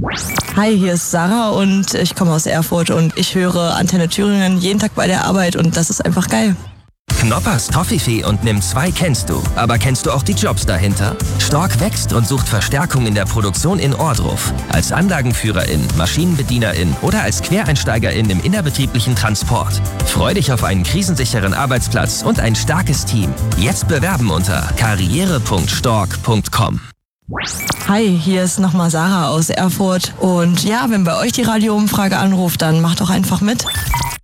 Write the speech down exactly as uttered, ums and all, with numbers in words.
Hi, hier ist Sarah und ich komme aus Erfurt und ich höre Antenne Thüringen jeden Tag bei der Arbeit und das ist einfach geil. Knoppers Toffifee und Nimm zwei kennst du. Aber kennst du auch die Jobs dahinter? Stork wächst und sucht Verstärkung in der Produktion in Ohrdruf. Als Anlagenführerin, Maschinenbedienerin oder als Quereinsteigerin im innerbetrieblichen Transport. Freu dich auf einen krisensicheren Arbeitsplatz und ein starkes Team. Jetzt bewerben unter karriere punkt stork punkt com. Hi, hier ist nochmal Sarah aus Erfurt und ja, wenn bei euch die Radioumfrage anruft, dann macht doch einfach mit.